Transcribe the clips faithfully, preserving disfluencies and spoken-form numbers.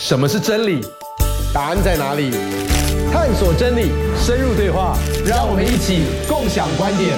什么是真理？答案在哪里？探索真理，深入对话，让我们一起共享观点。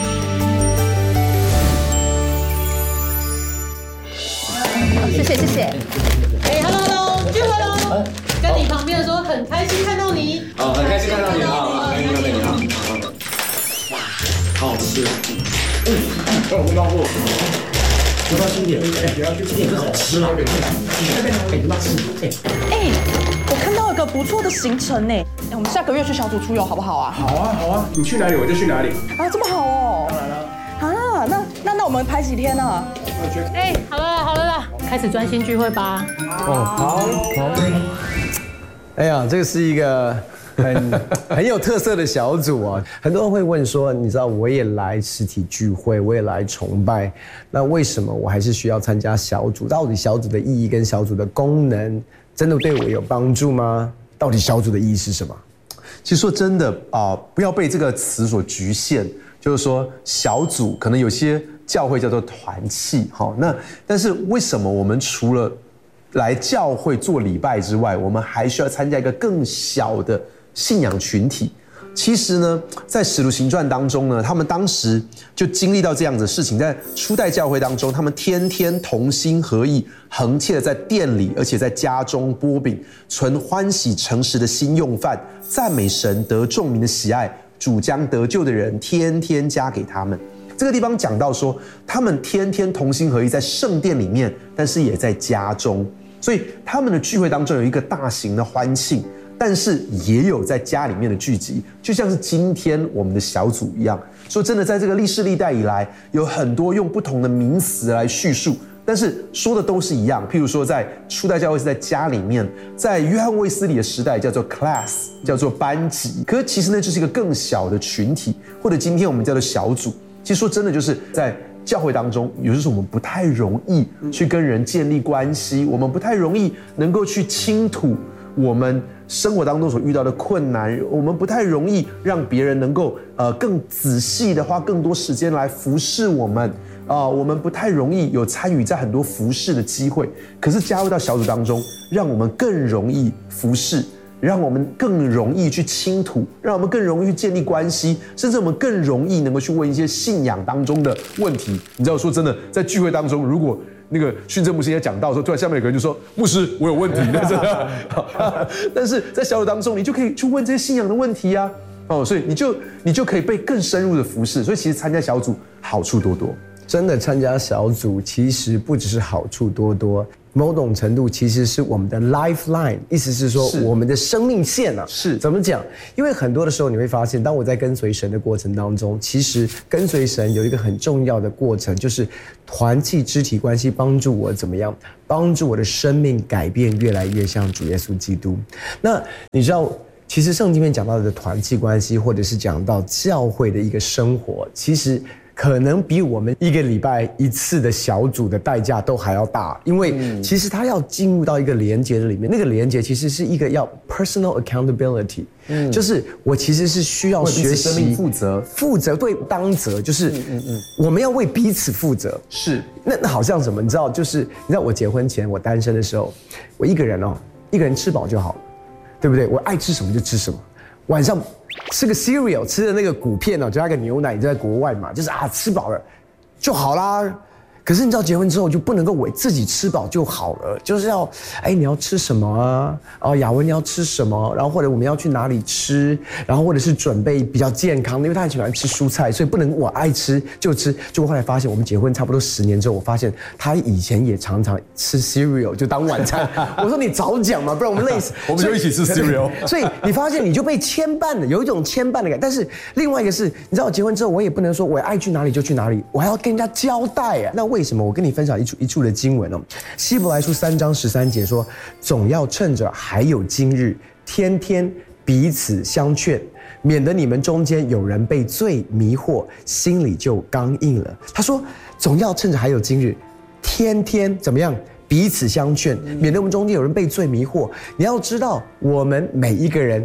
谢谢谢谢。 哎 ，Hello Hello， 聚会喽！在你旁边的时候很开心看到你。 哦，很开心看到你啊！美女美女好。哇，好好吃啊！嗯，让我闻到过。要不要吃一点？哎，不要去吃点，这好吃啊！哎，你妈吃。哎， 哎，我看到一个不错的行程呢。哎，我们下个月去小组出游好不好啊？ 好啊好啊，你去哪里我就去哪里。 啊，这么好哦。当然了。啊，那那那我们排几天呢？ 哎，好了好了啦，开始专心聚会吧。 哦，好，好。哎呀，这个是一个很很有特色的小组啊。很多人会问说，你知道我也来实体聚会，我也来崇拜，那为什么我还是需要参加小组？到底小组的意义跟小组的功能真的对我有帮助吗？到底小组的意义是什么？ 其实说真的啊、呃，不要被这个词所局限。就是说，小组可能有些教会叫做团契，好，那但是为什么我们除了来教会做礼拜之外，我们还需要参加一个更小的信仰群体？其实呢，在使徒行传当中呢，他们当时就经历到这样子的事情，在初代教会当中，他们天天同心合意，恒切的在店里，而且在家中擘饼，存欢喜诚实的心用饭，赞美神，得众民的喜爱。主将得救的人天天加给他们。这个地方讲到说，他们天天同心合意在圣殿里面，但是也在家中，所以他们的聚会当中有一个大型的欢庆，但是也有在家里面的聚集，就像是今天我们的小组一样。说真的，在这个历世历代以来，有很多用不同的名词来叙述，但是说的都是一样。譬如说，在初代教会是在家里面，在约翰卫斯理的时代叫做 class， 叫做班级。可是其实呢，就是一个更小的群体，或者今天我们叫做小组。其实说真的，就是在教会当中，有时候我们不太容易去跟人建立关系，我们不太容易能够去倾吐我们生活当中所遇到的困难，我们不太容易让别人能够呃更仔细的花更多时间来服侍我们。啊、呃，我们不太容易有参与在很多服侍的机会，可是加入到小组当中，让我们更容易服侍，让我们更容易去倾吐，让我们更容易去建立关系，甚至我们更容易能够去问一些信仰当中的问题。你知道，说真的，在聚会当中，如果那个训政牧师也讲到的时候，突然下面有个人就说：“牧师，我有问题。”但是在小组当中，你就可以去问这些信仰的问题啊。哦，所以你就你就可以被更深入的服侍。所以其实参加小组好处多多。 真的参加小组，其实不只是好处多多，某种程度其实是我们的 lifeline， 意思是说我们的生命线啊。 是怎么讲？因为很多的时候你会发现，当我在跟随神的过程当中，其实跟随神有一个很重要的过程，就是团契肢体关系帮助我怎么样，帮助我的生命改变越来越像主耶稣基督。那你知道，其实圣经里面讲到的团契关系，或者是讲到教会的一个生活，其实可能比我们一个礼拜一次的小组的代价都还要大，因为其实它要进入到一个连结的里面，那个连结其实是一个要 personal accountability，嗯，就是我其实是需要学习生命负责， 负责对当责，就是嗯嗯嗯，我们要为彼此负责。 是， 那那好像什么？你知道，就是你知道我结婚前我单身的时候，我一个人哦，一个人吃饱就好了，对不对？我爱吃什么就吃什么，晚上吃个 cereal， 吃的那个谷片哦，加个牛奶，你在国外嘛，就是啊，吃饱了就好啦。可是你知道，结婚之后就不能够为自己吃饱就好了，就是要，哎，你要吃什么啊？哦，雅文你要吃什么？然后或者我们要去哪里吃？然后或者是准备比较健康的，因为他很喜欢吃蔬菜，所以不能我爱吃就吃。结果后来发现，我们结婚差不多十年之后，我发现他以前也常常吃 cereal 就当晚餐。我说你早讲嘛，不然我们累死。 我们就一起吃 cereal。 所以你发现你就被牵绊了，有一种牵绊的感觉。但是另外一个是，你知道我结婚之后，我也不能说我爱去哪里就去哪里，我还要跟人家交代啊。那为什么？我跟你分享一处一处的经文哦，希伯来书三章十三节说，总要趁着还有今日，天天彼此相劝，免得你们中间有人被罪迷惑，心里就刚硬了。他说，总要趁着还有今日，天天怎么样？彼此相劝，免得我们中间有人被罪迷惑。你要知道，我们每一个人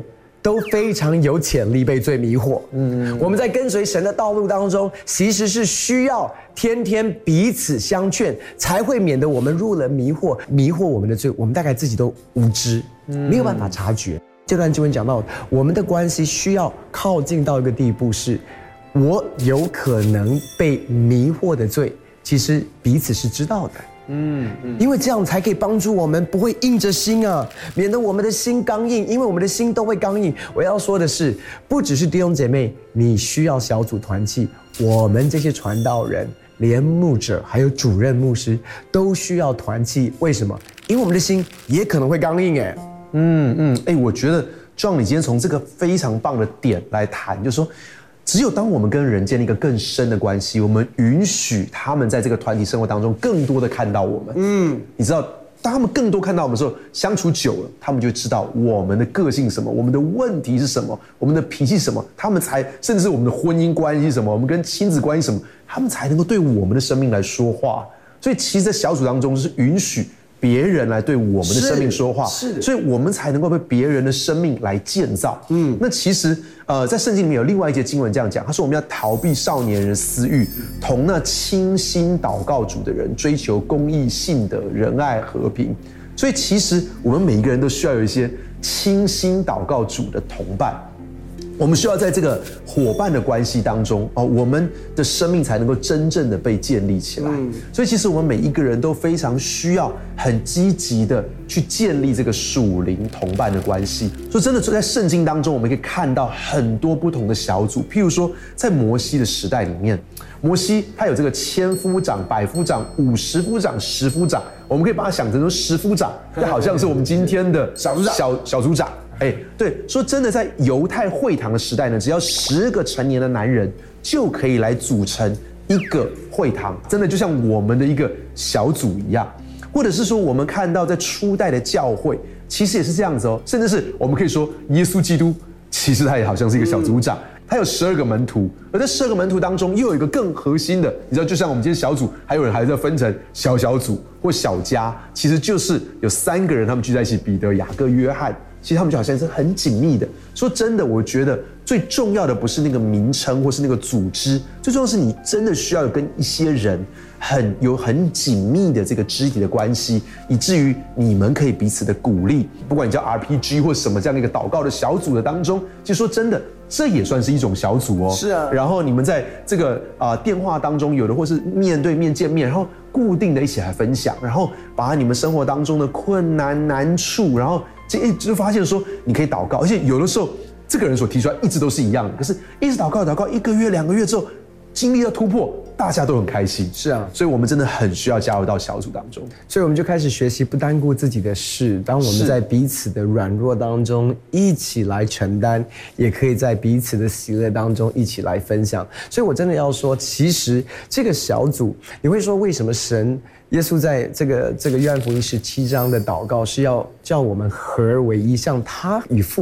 都非常有潜力被罪迷惑。嗯，我们在跟随神的道路当中，其实是需要天天彼此相劝，才会免得我们入了迷惑，迷惑我们的罪。我们大概自己都无知，没有办法察觉。这段经文讲到，我们的关系需要靠近到一个地步是，我有可能被迷惑的罪，其实彼此是知道的。嗯嗯，因为这样才可以帮助我们不会硬着心啊，免得我们的心刚硬，因为我们的心都会刚硬。我要说的是，不只是弟兄姐妹，你需要小组团契，我们这些传道人、连牧者还有主任牧师都需要团契。为什么？因为我们的心也可能会刚硬哎。 嗯嗯，哎，我觉得John，你今天从这个非常棒的点来谈，就是说，只有当我们跟人建立一个更深的关系，我们允许他们在这个团体生活当中更多的看到我们。嗯，你知道，当他们更多看到我们的时候，相处久了，他们就会知道我们的个性是什么，我们的问题是什么，我们的脾气是什么，他们才甚至是我们的婚姻关系是什么，我们跟亲子关系什么，他们才能够对我们的生命来说话。所以，其实，在小组当中是允许别人来对我们的生命说话， 是， 所以我们才能够被别人的生命来建造。嗯，那其实呃，在圣经里面有另外一节经文这样讲，他说我们要逃避少年人私欲，同那倾心祷告主的人，追求公义、信德、仁爱、和平。所以其实我们每一个人都需要有一些倾心祷告主的同伴。我们需要在这个伙伴的关系当中哦，我们的生命才能够真正的被建立起来。嗯，所以其实我们每一个人都非常需要很积极的去建立这个属灵同伴的关系。所以真的在圣经当中，我们可以看到很多不同的小组，譬如说在摩西的时代里面，摩西他有这个千夫长、百夫长、五十夫长、十夫长，我们可以把它想成说十夫长，就好像是我们今天的小组长、小小组长。哎，对，说真的，在犹太会堂的时代呢，只要十个成年的男人就可以来组成一个会堂，真的就像我们的一个小组一样。或者是说，我们看到在初代的教会，其实也是这样子哦，甚至是我们可以说，耶稣基督其实他也好像是一个小组长，他有十二个门徒，而在十二个门徒当中，又有一个更核心的，你知道，就像我们今天小组，还有人还在分成小小组或小家，其实就是有三个人他们聚在一起，彼得、雅各、约翰。其实他们就好像是很紧密的。说真的，我觉得最重要的不是那个名称或是那个组织，最重要的是你真的需要有跟一些人很有很紧密的这个肢体的关系，以至于你们可以彼此的鼓励。不管你叫 R P G 或什么这样的一个祷告的小组的当中，其实说真的，这也算是一种小组哦。 是啊。 然后你们在这个啊、呃、电话当中，有的或是面对面见面，然后固定的一起来分享，然后把你们生活当中的困难难处，然后就就发现说你可以祷告，而且有的时候这个人所提出来一直都是一样的，可是一直祷告祷告一个月两个月之后，经历了突破，大家都很开心。 是啊， 所以我们真的很需要加入到小组当中。 所以我们就开始学习不单顾自己的事，当我们在彼此的软弱当中一起来承担，也可以在彼此的喜乐当中一起来分享。所以我真的要说，其实这个小组，你会说为什么神耶稣在这个这个约翰福音十七章的祷告是要叫我们合而为一，像他与父